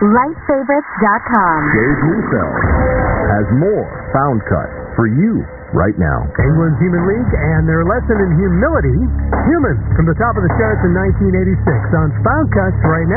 LightFavorites.com. Dave Neufeld has more Found Cut for you right now. England's Human League and their lesson in humility. Humans from the top of the charts in 1986 on Found Cuts right now.